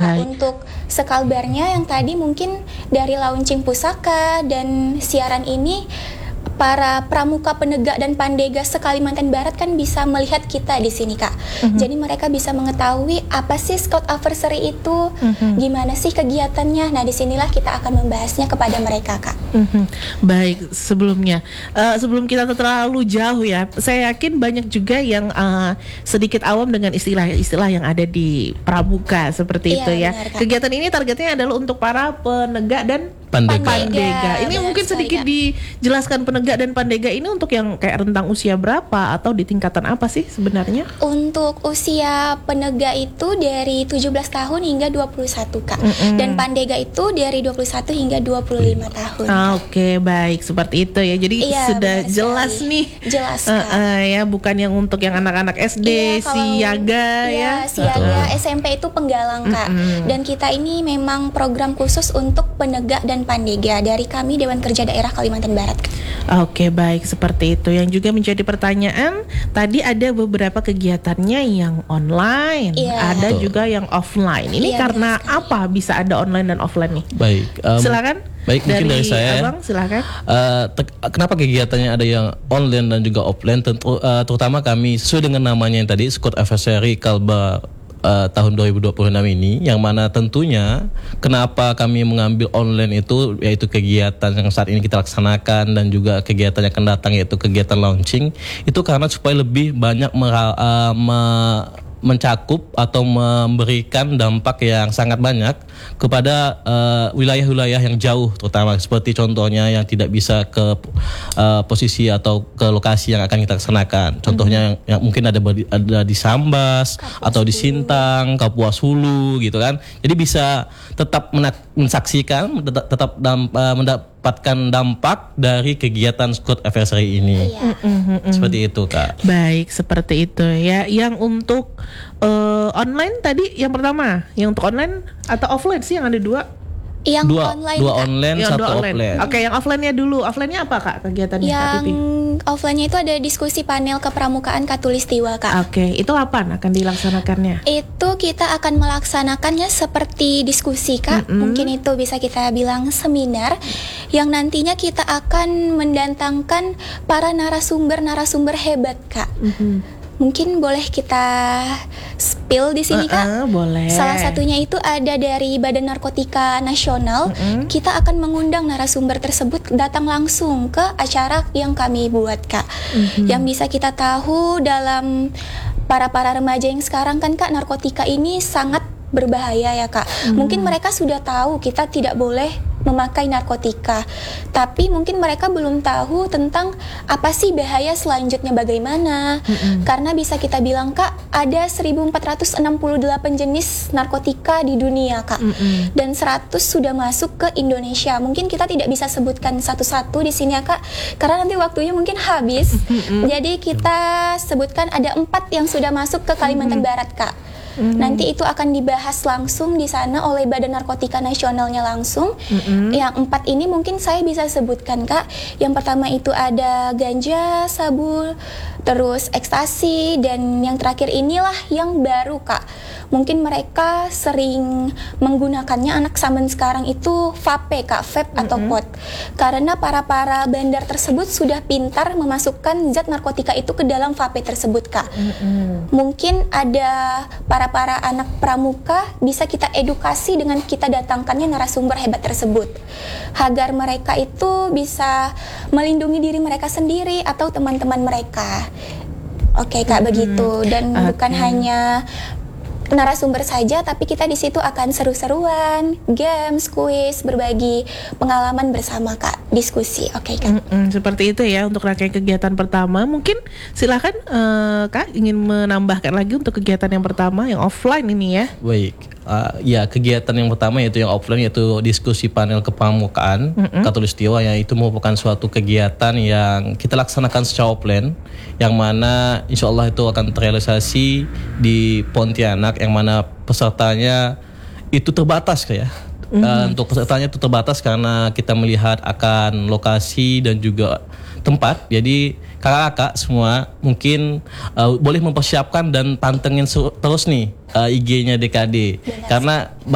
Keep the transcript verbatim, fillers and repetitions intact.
Kak. Untuk sekalbarnya yang tadi mungkin dari launching pusaka dan siaran ini, para pramuka penegak dan pandega se-Kalimantan Barat kan bisa melihat kita di sini, Kak. Mm-hmm. Jadi mereka bisa mengetahui apa sih Scout Anniversary itu, mm-hmm. gimana sih kegiatannya. Nah, disinilah kita akan membahasnya kepada mereka, Kak. Mm-hmm. Baik, sebelumnya uh, sebelum kita terlalu jauh ya, saya yakin banyak juga yang uh, sedikit awam dengan istilah-istilah yang ada di pramuka seperti iya, itu ya. Benar, kegiatan ini targetnya adalah untuk para penegak dan pandega. pandega. Ini mungkin sedikit dijelaskan penegak dan pandega ini untuk yang kayak rentang usia berapa atau di tingkatan apa sih sebenarnya? Untuk usia penegak itu dari tujuh belas tahun hingga dua puluh satu, Kak. Mm-hmm. Dan pandega itu dari dua puluh satu hingga dua puluh lima tahun. Ah, Oke, okay, baik seperti itu ya. Jadi iya, sudah jelas sekali. nih. Jelas, uh, uh, ya, bukan yang untuk yang anak-anak S D, iya, kalau, siaga iya, ya. Siaga, uh. S M P itu penggalang, Kak. Mm-hmm. Dan kita ini memang program khusus untuk penegak dan pandega dari kami Dewan Kerja Daerah Kalimantan Barat. Oke, baik seperti itu. Yang juga menjadi pertanyaan, tadi ada beberapa kegiatannya yang online, yeah. ada Betul. juga yang offline. Ini yeah, karena apa bisa ada online dan offline nih? Baik, um, silakan. Baik, dari mungkin dari saya. Abang, silakan. Uh, te- kenapa kegiatannya ada yang online dan juga offline? Tentu, uh, terutama kami sesuai dengan namanya yang tadi, Scout Anniversary Kalbar Uh, tahun dua ribu dua puluh enam ini, yang mana tentunya kenapa kami mengambil online itu, yaitu kegiatan yang saat ini kita laksanakan dan juga kegiatan yang akan datang, yaitu kegiatan launching, itu karena supaya lebih banyak meral, uh, me- mencakup atau memberikan dampak yang sangat banyak kepada uh, wilayah-wilayah yang jauh, terutama seperti contohnya yang tidak bisa ke uh, posisi atau ke lokasi yang akan kita laksanakan. Contohnya mm-hmm. yang, yang mungkin ada ada di Sambas Kapuas atau di Sintang, Kapuas Hulu gitu kan. Jadi bisa tetap menak- mensaksikan, tetap, tetap damp, uh, mendapatkan dampak dari kegiatan Scout Anniversary ini. Iya. Mm-hmm. Seperti itu, Kak. Baik, seperti itu ya. Yang untuk uh, online tadi yang pertama, yang untuk online atau offline sih yang ada dua? Yang dua, online, dua Kak. online, yang satu dua online. offline. Oke, yang offline-nya dulu. Offline-nya apa, Kak, kegiatannya? Yang offline-nya itu ada diskusi panel kepramukaan Katulistiwa, Kak. Oke, itu kapan akan dilaksanakannya? Itu kita akan melaksanakannya seperti diskusi, Kak. Mm-hmm. Mungkin itu bisa kita bilang seminar, yang nantinya kita akan mendatangkan para narasumber-narasumber hebat, Kak. Mm-hmm. Mungkin boleh kita spill di sini, Kak. Uh, uh, boleh. Salah satunya itu ada dari Badan Narkotika Nasional. Uh-uh. Kita akan mengundang narasumber tersebut datang langsung ke acara yang kami buat, Kak. Uh-huh. Yang bisa kita tahu dalam para-para remaja yang sekarang kan, Kak, narkotika ini sangat berbahaya ya, Kak. Uh-huh. Mungkin mereka sudah tahu kita tidak boleh memakai narkotika, tapi mungkin mereka belum tahu tentang apa sih bahaya selanjutnya bagaimana. Mm-hmm. Karena bisa kita bilang, Kak, ada seribu empat ratus enam puluh delapan jenis narkotika di dunia, Kak. Mm-hmm. Dan seratus sudah masuk ke Indonesia. Mungkin kita tidak bisa sebutkan satu-satu di sini ya, Kak, karena nanti waktunya mungkin habis. Mm-hmm. Jadi kita sebutkan ada empat yang sudah masuk ke Kalimantan mm-hmm. Barat, Kak. Mm-hmm. Nanti itu akan dibahas langsung di sana oleh Badan Narkotika Nasionalnya langsung. Mm-hmm. Yang empat ini mungkin saya bisa sebutkan, Kak. Yang pertama itu ada ganja, sabu, terus ekstasi, dan yang terakhir inilah yang baru, Kak. Mungkin mereka sering menggunakannya anak zaman sekarang itu vape, Kak, vape mm-hmm. atau pot. Karena para-para bandar tersebut sudah pintar memasukkan zat narkotika itu ke dalam vape tersebut, Kak. Mm-hmm. Mungkin ada para-para anak pramuka bisa kita edukasi dengan kita datangkannya narasumber hebat tersebut, agar mereka itu bisa melindungi diri mereka sendiri atau teman-teman mereka. Oke, Kak, mm-hmm. begitu. Dan okay. bukan hanya narasumber saja, tapi kita di situ akan seru-seruan, games, kuis, berbagi pengalaman bersama, Kak, diskusi. Oke, Kak. Mm-mm, seperti itu ya untuk rangkaian kegiatan pertama. Mungkin silakan uh, Kak ingin menambahkan lagi untuk kegiatan yang pertama yang offline ini ya. Baik. Uh, ya, kegiatan yang pertama yaitu yang offline, yaitu diskusi panel kepramukaan mm-hmm. Katulistiwa, yang itu merupakan suatu kegiatan yang kita laksanakan secara offline, yang mana insya Allah itu akan terrealisasi di Pontianak, yang mana pesertanya itu terbatas, ya. Mm-hmm. Uh, untuk pesertanya itu terbatas karena kita melihat akan lokasi dan juga tempat. Jadi kakak-kakak semua mungkin uh, boleh mempersiapkan dan pantengin su- terus nih uh, I G-nya D K D. Benar. Karena